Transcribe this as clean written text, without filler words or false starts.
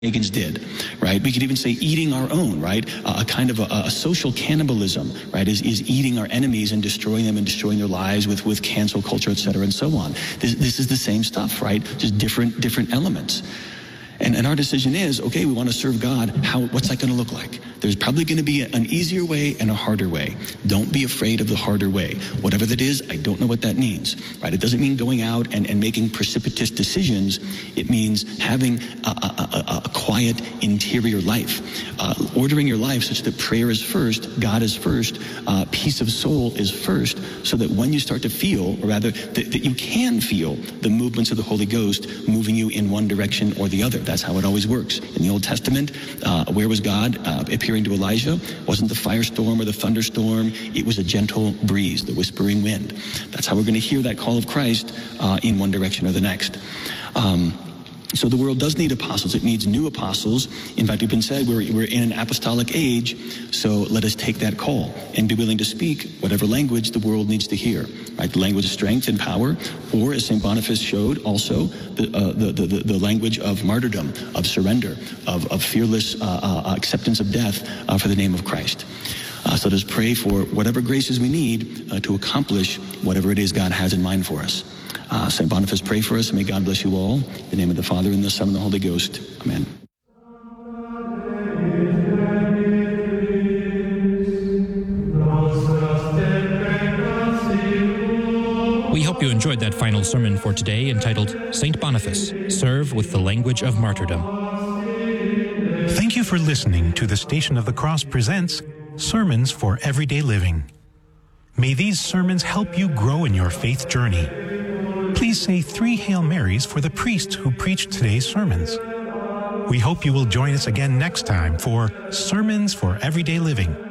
pagans did, right? We could even say eating our own, right? A kind of a social cannibalism, right? Is eating our enemies and destroying them and destroying their lives with cancel culture, et cetera, and so on. This is the same stuff, right? Just different elements. And our decision is, okay, we want to serve God. What's that going to look like? There's probably going to be an easier way and a harder way. Don't be afraid of the harder way. Whatever that is, I don't know what that means, right? It doesn't mean going out and making precipitous decisions. It means having a quiet interior life, ordering your life such that prayer is first, God is first, peace of soul is first, so that when you start to feel, or rather that you can feel the movements of the Holy Ghost moving you in one direction or the other. That's how it always works. In the Old Testament, where was God appearing to Elijah? Wasn't the firestorm or the thunderstorm. It was a gentle breeze, the whispering wind. That's how we're going to hear that call of Christ in one direction or the next. So the world does need apostles. It needs new apostles. In fact, we've been said we're in an apostolic age, so let us take that call and be willing to speak whatever language the world needs to hear, right? The language of strength and power, or as St. Boniface showed, also the language of martyrdom, of surrender, of fearless acceptance of death for the name of Christ. So let us pray for whatever graces we need to accomplish whatever it is God has in mind for us. St. Boniface, pray for us, and may God bless you all. In the name of the Father, and the Son, and the Holy Ghost. Amen. We hope you enjoyed that final sermon for today, entitled St. Boniface, Serve with the Language of Martyrdom. Thank you for listening to the Station of the Cross presents Sermons for Everyday Living. May these sermons help you grow in your faith journey. Please say 3 Hail Marys for the priest who preached today's sermons. We hope you will join us again next time for Sermons for Everyday Living.